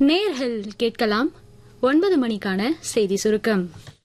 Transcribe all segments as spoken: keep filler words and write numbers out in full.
நேர்கள் கேட்கலாம் ஒன்பது மணிக்கான செய்தி சுருக்கம்.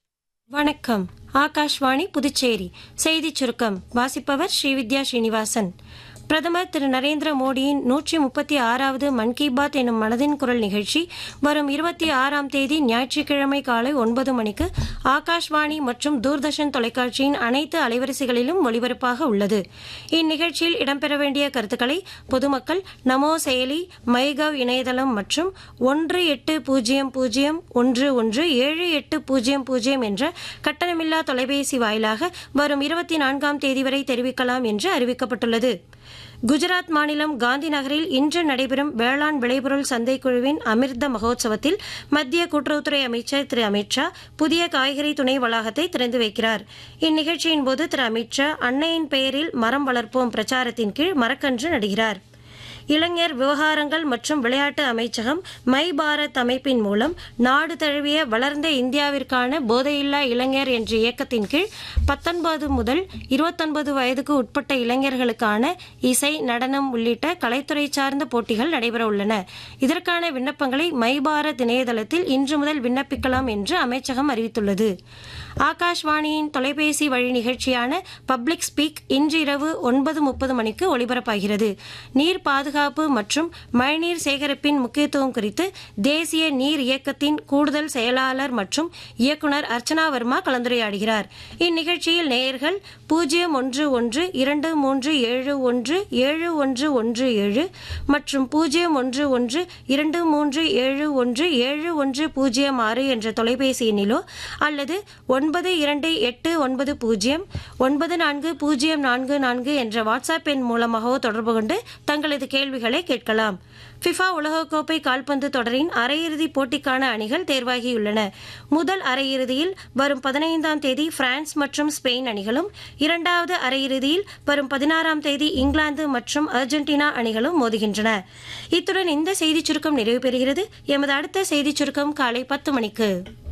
வணக்கம். ஆகாஷ்வாணி புதுச்சேரி செய்தி சுருக்கம் வாசிப்பவர் ஸ்ரீவித்யா ஸ்ரீனிவாசன். பிரதமர் திரு நரேந்திர மோடியின் நூற்றி முப்பத்தி ஆறாவது மன் கி பாத் எனும் மனதின் குரல் நிகழ்ச்சி வரும் இருபத்தி ஆறாம் தேதி ஞாயிற்றுக்கிழமை காலை ஒன்பது மணிக்கு ஆகாஷ்வாணி மற்றும் தூர்தர்ஷன் தொலைக்காட்சியின் அனைத்து அலைவரிசைகளிலும் ஒலிபரப்பாக உள்ளது. இந்நிகழ்ச்சியில் இடம்பெற வேண்டிய கருத்துக்களை பொதுமக்கள் நமோ செயலி, மைகவ் இணையதளம் மற்றும் ஒன்று எட்டு பூஜ்ஜியம் பூஜ்ஜியம் ஒன்று ஒன்று ஏழு எட்டு பூஜ்ஜியம் பூஜ்ஜியம் என்ற கட்டணமில்லா தொலைபேசி வாயிலாக வரும் இருபத்தி நான்காம் தேதி வரை தெரிவிக்கலாம் என்று அறிவிக்கப்பட்டுள்ளது. குஜராத் மாநிலம் காந்தி நகரில் இன்று நடைபெறும் வேளாண் விளைபொருள் சந்தைக்குழுவின் அமிர்த மகோத்சவத்தில் மத்திய கூட்டுறவுத்துறை அமைச்சர் திரு அமித்ஷா புதிய காய்கறி துணை வளாகத்தை திறந்து வைக்கிறார். இந்நிகழ்ச்சியின் போது திரு அமித்ஷா அன்னையின் பெயரில் மரம் வளர்ப்போம் பிரச்சாரத்தின் கீழ் மரக்கன்று நடுகிறார். இளைஞர் விவகாரங்கள் மற்றும் விளையாட்டு அமைச்சகம் மை பாரத் அமைப்பின் மூலம் நாடு தழுவிய வளர்ந்த இந்தியாவிற்கான போதையில்லா இளைஞர் என்ற இயக்கத்தின் கீழ் பத்தொன்பது முதல் இருபத்தொன்பது வயதுக்கு உட்பட்ட இளைஞர்களுக்கான இசை, நடனம் உள்ளிட்ட கலைத்துறை சார்ந்த போட்டிகள் நடைபெற உள்ளன. இதற்கான விண்ணப்பங்களை மை பாரத் இணையதளத்தில் இன்று முதல் விண்ணப்பிக்கலாம் என்று அமைச்சகம் அறிவித்துள்ளது. ஆகாஷ்வாணியின் தொலைபேசி வழி நிகழ்ச்சியான பப்ளிக் ஸ்பீக் இன்று இரவு ஒன்பது முப்பது மணிக்கு ஒலிபரப்பாகிறது. நீர் பாதுகாப்பு மற்றும் மழைநீர் சேகரிப்பின் முக்கியத்துவம் குறித்து தேசிய நீர் இயக்கத்தின் கூடுதல் செயலாளர் மற்றும் இயக்குநர் அர்ச்சனா வர்மா கலந்துரையாடுகிறார். இந்நிகழ்ச்சியில் நேயர்கள் பூஜ்ஜியம் ஒன்று ஒன்று இரண்டு மூன்று ஏழு ஒன்று ஏழு ஒன்று ஒன்று ஏழு மற்றும் பூஜ்ஜியம் ஒன்று ஒன்று இரண்டு மூன்று ஏழு ஒன்று ஏழு ஒன்று பூஜ்ஜியம் ஆறு என்ற தொலைபேசி எண்ணிலோ அல்லது ஒன்பது இரண்டு எட்டு ஒன்பது பூஜ்ஜியம் ஒன்பது நான்கு பூஜ்ஜியம் நான்கு நான்கு என்ற வாட்ஸ்அப் எண் மூலமாகவோ தொடர்பு கொண்டு தங்களது கேள்விகளை கேட்கலாம். ஃபிஃபா உலகக்கோப்பை கால்பந்து தொடரின் அரையிறுதிப் போட்டிக்கான அணிகள் தேர்வாகியுள்ளன. முதல் அரையிறுதியில் வரும் பதினைந்தாம் தேதி பிரான்ஸ் மற்றும் ஸ்பெயின் அணிகளும், இரண்டாவது அரையிறுதியில் வரும் பதினாறாம் தேதி இங்கிலாந்து மற்றும் அர்ஜென்டினா அணிகளும் மோதுகின்றன. இத்துடன் இந்த செய்திச் சுருக்கம் நிறைவு பெறுகிறது. எமது அடுத்த செய்திச் சுருக்கம் காலை பத்து மணிக்கு.